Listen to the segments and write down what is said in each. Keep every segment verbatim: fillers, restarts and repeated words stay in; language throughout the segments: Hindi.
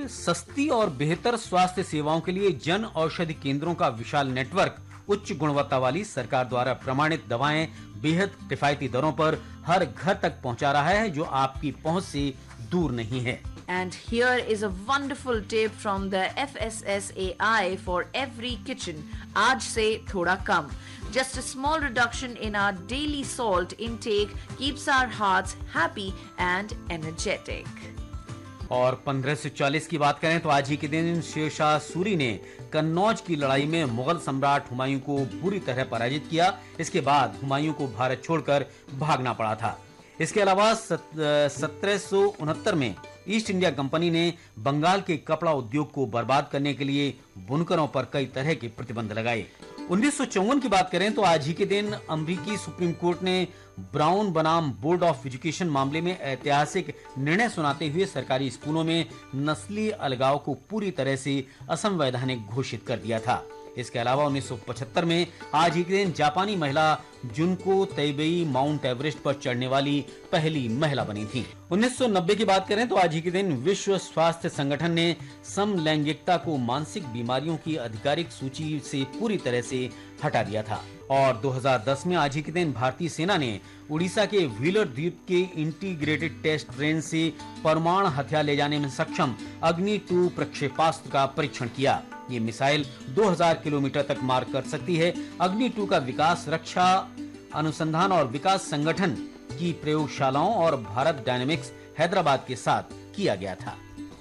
देखिए, सस्ती और बेहतर स्वास्थ्य सेवाओं के लिए जन औषधि केंद्रों का विशाल नेटवर्क उच्च गुणवत्ता वाली सरकार द्वारा प्रमाणित दवाएं बेहद किफायती दरों पर हर घर तक पहुंचा रहा है, जो आपकी पहुंच से दूर नहीं है। And here is a wonderful tip from the F S S A I for every kitchen. आज से थोड़ा कम. Just a small reduction in our daily salt intake keeps our hearts happy and energetic. और पंद्रह सौ चालीस की बात करें तो आज ही के दिन शेरशाह सूरी ने कन्नौज की लड़ाई में मुगल सम्राट हुमायूं को बुरी तरह पराजित किया। इसके बाद हुमायूं को भारत छोड़कर भागना पड़ा था। इसके अलावा सत्रह सौ उनहत्तर में ईस्ट इंडिया कंपनी ने बंगाल के कपड़ा उद्योग को बर्बाद करने के लिए बुनकरों पर कई तरह के प्रतिबंध लगाए। उन्नीस सौ चौवन की बात करें तो आज ही के दिन अमेरिकी सुप्रीम कोर्ट ने ब्राउन बनाम बोर्ड ऑफ एजुकेशन मामले में ऐतिहासिक निर्णय सुनाते हुए सरकारी स्कूलों में नस्ली अलगाव को पूरी तरह से असंवैधानिक घोषित कर दिया था। इसके अलावा उन्नीस सौ पचहत्तर में आज ही के दिन जापानी महिला जुनको तैबेई माउंट एवरेस्ट पर चढ़ने वाली पहली महिला बनी थी। उन्नीस सौ नब्बे की बात करें तो आज ही के दिन विश्व स्वास्थ्य संगठन ने समलैंगिकता को मानसिक बीमारियों की आधिकारिक सूची से पूरी तरह से हटा दिया था। और दो हज़ार दस में आज ही के दिन भारतीय सेना ने उड़ीसा के व्हीलर द्वीप के इंटीग्रेटेड टेस्ट रेंज से परमाणु हथियार ले जाने में सक्षम अग्नि टू प्रक्षेपास्त्र का परीक्षण किया। ये मिसाइल दो हज़ार किलोमीटर तक मार कर सकती है। अग्नि टू का विकास रक्षा अनुसंधान और विकास संगठन की प्रयोगशालाओं और भारत डायनेमिक्स हैदराबाद के साथ किया गया था।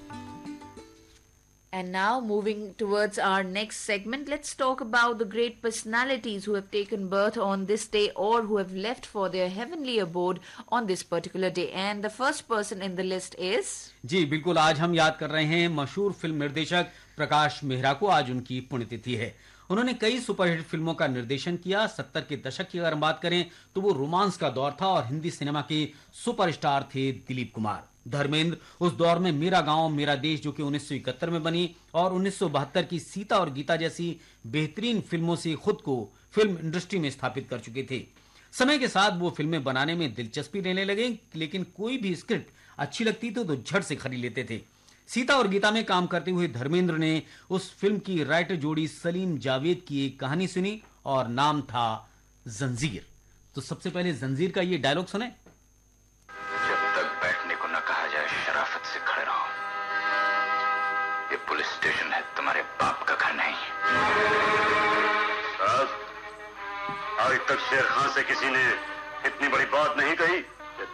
And now moving towards our next segment, let's talk about the great personalities who have taken birth on this day or who have left for their heavenly abode on this particular day. And the first person in the list is... जी बिल्कुल, आज हम याद कर रहे हैं मशहूर फिल्म निर्देशक प्रकाश मेहरा को। आज उनकी पुण्यतिथि है। उन्होंने कई सुपरहिट फिल्मों का निर्देशन किया। सत्तर के दशक की अगर हम बात करें तो वो रोमांस का दौर था और हिंदी सिनेमा के सुपरस्टार थे दिलीप कुमार। धर्मेंद्र उस दौर में मेरा गांव मेरा देश, जो कि उन्नीस सौ इकहत्तर में बनी, और उन्नीस सौ बहत्तर की सीता और गीता जैसी बेहतरीन फिल्मों से खुद को फिल्म इंडस्ट्री में स्थापित कर चुके थे। समय के साथ वो फिल्में बनाने में दिलचस्पी लेने लगे, लेकिन कोई भी स्क्रिप्ट अच्छी लगती थी तो झट से खरीद लेते थे। सीता और गीता में काम करते हुए धर्मेंद्र ने उस फिल्म की राइटर जोड़ी सलीम जावेद की एक कहानी सुनी और नाम था जंजीर। तो सबसे पहले जंजीर का ये डायलॉग सुने। जब तक बैठने को न कहा जाए शराफत से खड़े रहो। ये पुलिस स्टेशन है, तुम्हारे बाप का घर नहीं। साहब, आज तक शेर खान से किसी ने इतनी बड़ी बात नहीं कही।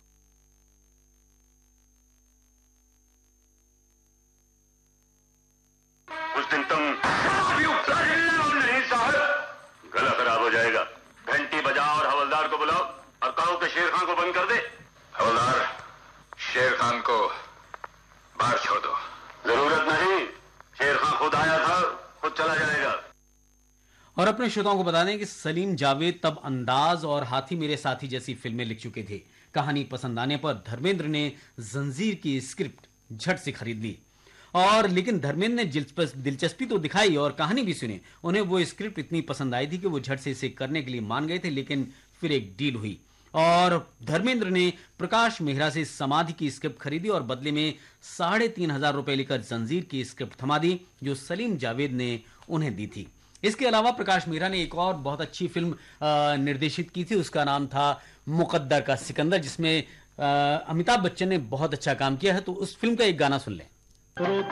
उस दिन तुम नहीं साहब, गला खराब हो जाएगा। घंटी बजाओ और हवलदार को बुलाओ और कहो कि शेर खान को बंद कर दे। हवलदार, शेर खान को बाहर छोड़ दो। जरूरत नहीं, शेर खान खुद आया था, खुद चला जाएगा। और अपने श्रोताओं को बता दें कि सलीम जावेद तब अंदाज और हाथी मेरे साथी जैसी फिल्में लिख चुके थे। कहानी पसंद आने पर धर्मेंद्र ने जंजीर की स्क्रिप्ट झट से खरीद ली। और लेकिन धर्मेंद्र ने दिलचस्पी तो दिखाई और कहानी भी सुनी। उन्हें वो स्क्रिप्ट इतनी पसंद आई थी कि वो झट से इसे करने के लिए मान गए थे। लेकिन फिर एक डील हुई और धर्मेंद्र ने प्रकाश मेहरा से समाधि की स्क्रिप्ट खरीदी और बदले में साढ़े तीन हजार रुपए लेकर जंजीर की स्क्रिप्ट थमा दी, जो सलीम जावेद ने उन्हें दी थी। इसके अलावा प्रकाश मेहरा ने एक और बहुत अच्छी फिल्म निर्देशित की थी। उसका नाम था मुकद्दर का सिकंदर, जिसमें अमिताभ बच्चन ने बहुत अच्छा काम किया है। तो उस फिल्म का एक गाना सुन लें।